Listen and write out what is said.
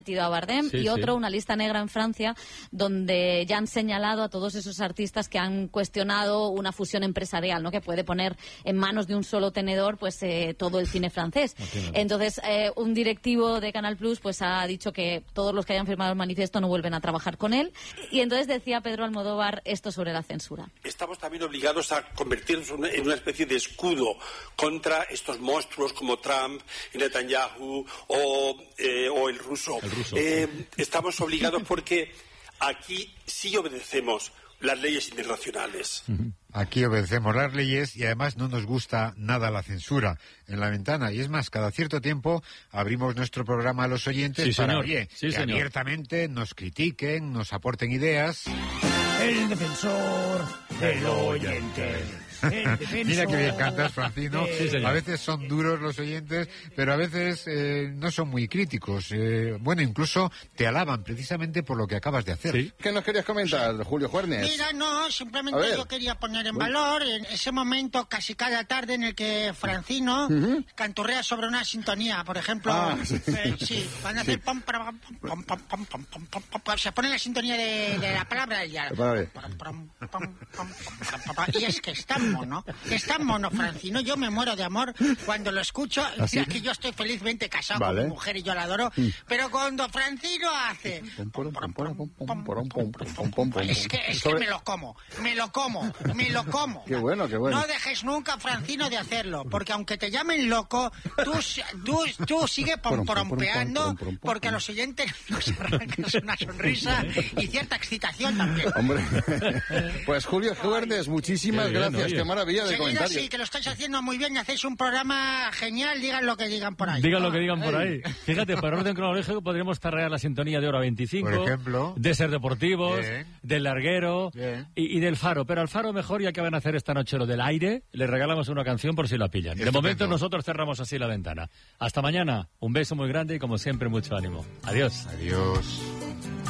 a Bardem, y otro, una lista negra en Francia, donde ya han señalado a todos esos artistas que han cuestionado una fusión empresarial, ¿no?, que puede poner en manos de un solo tenedor pues todo el cine francés. Entonces, un directivo de Canal Plus pues ha dicho que todos los que hayan firmado el manifiesto no vuelven a trabajar con él. Y entonces decía Pedro Almodóvar esto sobre la censura. Estamos también obligados a convertirnos en una especie de escudo contra estos monstruos como Trump, Netanyahu o el ruso. Estamos obligados porque aquí sí obedecemos las leyes internacionales. Aquí obedecemos las leyes y además no nos gusta nada la censura en la ventana. Y es más, cada cierto tiempo abrimos nuestro programa a los oyentes para que abiertamente nos critiquen, nos aporten ideas. El defensor del oyente. Mira que bien cantas, Francino. A veces son duros los oyentes, pero a veces no son muy críticos. Bueno, incluso te alaban precisamente por lo que acabas de hacer. ¿Sí? ¿Qué nos querías comentar, Julio Juernes? Mira, no, simplemente yo quería poner en valor en ese momento casi cada tarde en el que Francino canturrea sobre una sintonía, por ejemplo. Van a hacer se pone la sintonía de la palabra y es que es tan mono, Francino. Yo me muero de amor cuando lo escucho. Mira que yo estoy felizmente casado con mi mujer y yo la adoro, pero cuando Francino hace es que me lo como. Qué bueno. No dejes nunca, Francino, de hacerlo, porque aunque te llamen loco, tú sigue pompeando, porque a los oyentes nos arrancas una sonrisa y cierta excitación también. Hombre, pues Julio Juernes, muchísimas gracias. Qué maravilla de comentario. Sí, que lo estáis haciendo muy bien y hacéis un programa genial, digan lo que digan por ahí. Digan lo que digan por ahí. Fíjate, por orden cronológico podríamos tarrear la sintonía de Hora 25, por ejemplo, de Ser Deportivos, del Larguero y del Faro. Pero al Faro mejor, ya que van a hacer esta noche lo del aire, le regalamos una canción por si la pillan. De momento nosotros cerramos así la ventana. Hasta mañana, un beso muy grande y como siempre mucho ánimo. Adiós. Adiós.